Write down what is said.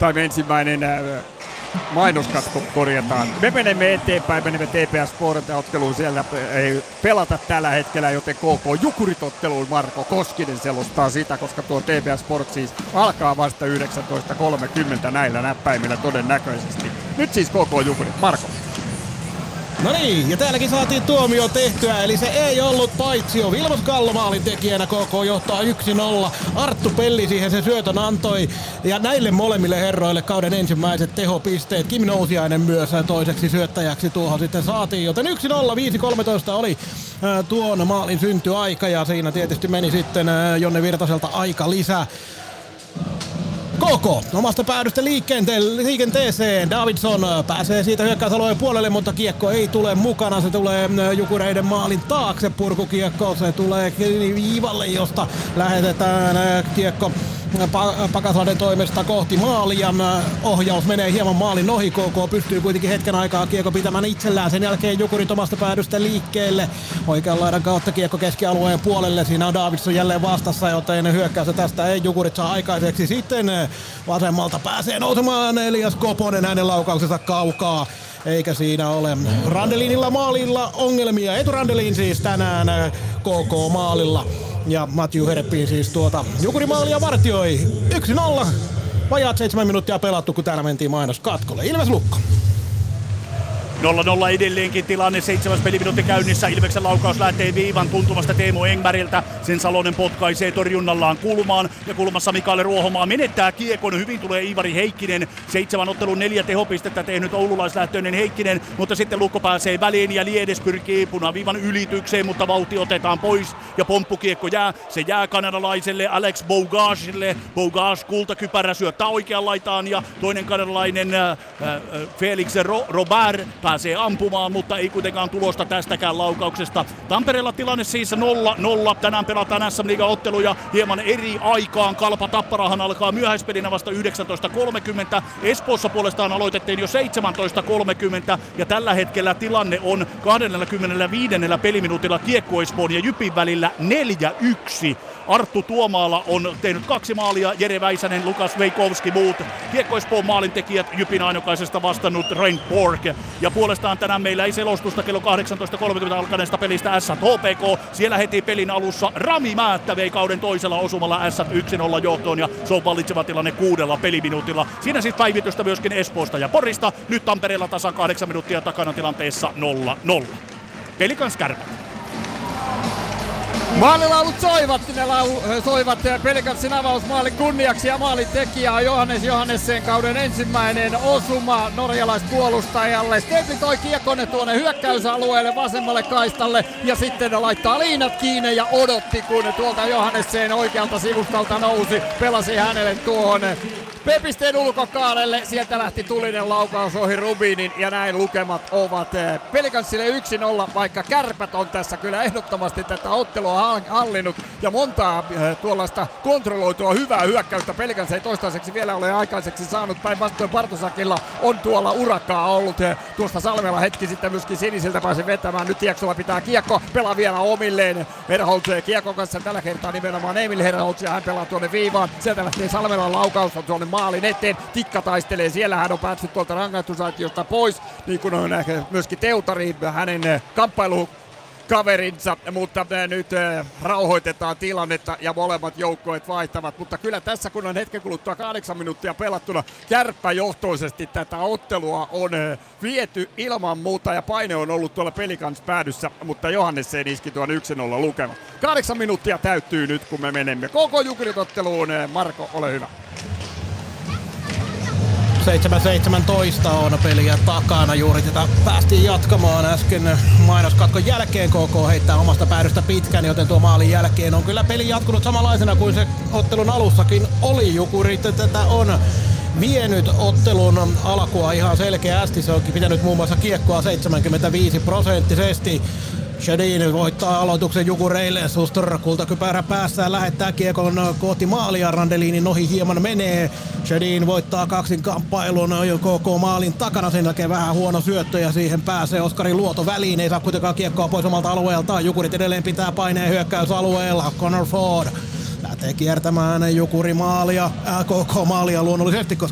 tai ensimmäinen mainoskatko korjataan. Me menemme eteenpäin, menemme TPS Sport-otteluun, siellä ei pelata tällä hetkellä, joten KK Jukurit-otteluun Marko Koskinen selostaa sitä, koska tuo TPS Sport siis alkaa vasta 19.30 näillä näppäimillä todennäköisesti. Nyt siis KK Jukurit, Marko. No niin, ja täälläkin saatiin tuomio tehtyä, eli se ei ollut paitsio. Vilmos Kallo maalin tekijänä, KK johtaa 1-0. Arttu Pelli siihen sen syötön antoi. Ja näille molemmille herroille kauden ensimmäiset tehopisteet. Kim Nousiainen myös toiseksi syöttäjäksi tuohon sitten saatiin. Joten 1-0, 5.13 oli tuon maalin syntyaika, ja siinä tietysti meni sitten Jonne Virtaselta aika lisää. KK omasta päädystä liikenteeseen. Davidson pääsee siitä hyökkäysalueen puolelle, mutta kiekko ei tule mukana. Se tulee Jukureiden maalin taakse. Purkukiekko, se tulee viivalle, josta lähetetään kiekko Pakaslahden toimesta kohti maalia. Ohjaus menee hieman maalin ohi. KK pystyy kuitenkin hetken aikaa kiekko pitämään itsellään. Sen jälkeen Jukurit omasta päädystä liikkeelle. Oikean laidan kautta kiekko keskialueen puolelle. Siinä on Davidson jälleen vastassa, joten hyökkäys tästä ei Jukurit saa aikaiseksi. Sitten vasemmalta pääsee nousemaan Elias Koponen, hänen laukauksensa kaukaa. Eikä siinä ole Randelinilla maalilla ongelmia. Eetu Randelin siis tänään KK maalilla. Ja Matthew Herppiin siis tuota Jukurimaalia vartioi. 1-0. Vajaat 7 minuuttia pelattu, kun täällä mentiin mainoskatkolle. Ilves Lukko. 0-0 edelleenkin tilanne, 7. peliminuutti käynnissä. Ilveksen laukaus lähtee viivan tuntumasta Teemu Engbergiltä. Sen Salonen potkaisee torjunnallaan kulmaan, ja kulmassa Mikael Ruohomaa menettää kiekon. Hyvin tulee Iivari Heikkinen. 7 ottelun 4 tehopistettä tehnyt oululaislähtöinen Heikkinen, mutta sitten Lukko pääsee väliin ja Liedes pyrkii punaviivan ylitykseen, mutta vauhti otetaan pois ja pomppukiekko jää. Se jää kanadalaiselle Alex Bougagille. Bougage kultakypärä syöttää oikean laitaan ja toinen kanadalainen Felix Robert pääsee ampumaan, mutta ei kuitenkaan tulosta tästäkään laukauksesta. Tampereella tilanne siis 0-0. Tänään pelataan SM-liiga-otteluja hieman eri aikaan. Kalpa Tapparahan alkaa myöhäispelinä vasta 19.30. Espoossa puolestaan aloitettiin jo 17.30 ja tällä hetkellä tilanne on 25. peliminuutilla Kiekko Espoon ja Jypin välillä 4-1. Arttu Tuomaala on tehnyt 2 maalia, Jere Väisänen, Lukas Veikovski muut. Kiekko Espoon maalintekijät, Jypin ainokaisesta vastannut Rain Borg. Ja puolestaan tänään meillä ei selostusta kello 18.30 alkaneesta pelistä S HPK. Siellä heti pelin alussa Rami Määttä vei kauden toisella osumalla S 1-0 johtoon ja se on vallitseva tilanne 6 peliminuutilla. Siinä siis päivitystä myöskin Espoosta ja Porista. Nyt Tampereella tasan 8 minuuttia takana tilanteessa 0-0. Pelikans Kärpät. Maalilaulut soivat, ne soivat Pelikansin avausmaalin kunniaksi ja maalin tekijä on Johannes Johannessen kauden ensimmäinen osuma norjalaispuolustajalle. Steppi toi kiekon tuonne hyökkäysalueelle vasemmalle kaistalle ja sitten laittaa liinat kiinni ja odotti, kun tuolta Johannessen oikealta sivustalta nousi, pelasi hänelle tuohon P-pisteen ulkokaarelle. Sieltä lähti tulinen laukaus ohi Rubinin ja näin lukemat ovat Pelikansille 1-0, vaikka Kärpät on tässä kyllä ehdottomasti tätä ottelua hallinnut ja montaa tuollaista kontrolloitua hyvää hyökkäystä Pelikans ei toistaiseksi vielä ole aikaiseksi saanut. Päinvastoin Partosakilla on tuolla urakkaa ollut. Tuosta Salmela hetki sitten myöskin sinisiltä pääsi vetämään. Nyt Tieksola pitää kiekko, pelaa vielä omilleen. Herholtz kiekon kanssa tällä kertaa nimenomaan Emil Herholtz ja hän pelaa tuonne viivaan. Sieltä lähtee Salmelan laukaus on tuonne maalin eteen. Tikka taistelee, siellä hän on päässyt tuolta rangaistusaitiosta pois, niin kuin on myöskin Teutari hänen kamppailukaverinsa, mutta nyt rauhoitetaan tilannetta ja molemmat joukkueet vaihtavat, mutta kyllä tässä kun on hetken kuluttua 8 minuuttia pelattuna, kärppäjohtoisesti tätä ottelua on viety ilman muuta ja paine on ollut tuolla Pelikans päädyssä, mutta Johannessen iski tuon 1-0 lukema. 8 minuuttia täyttyy nyt kun me menemme koko Jukurit-otteluun. Marko, ole hyvä. 7.17 on peliä takana, juuri tätä päästiin jatkamaan äsken mainoskatkon jälkeen. KK heittää omasta päädystä pitkän, joten tuo maalin jälkeen on kyllä peli jatkunut samanlaisena kuin se ottelun alussakin oli. Jukurit tätä on vienyt ottelun alkua ihan selkeästi, se onkin pitänyt muun muassa kiekkoa 75%. Shedin voittaa aloituksen Jukureille, Suster kultakypärä päässään lähettää kiekon kohti maalia, Randelinin ohi hieman menee. Shedin voittaa kaksinkamppailun KK maalin takana, sen jälkeen vähän huono syöttö ja siihen pääsee Oskari Luoto väliin, ei saa kuitenkaan kiekkoa pois omalta alueeltaan. Jukurit edelleen pitää paineen hyökkäysalueella, Connor Ford lähtee kiertämään Jukuri maalia, KK maalia luonnollisesti, koska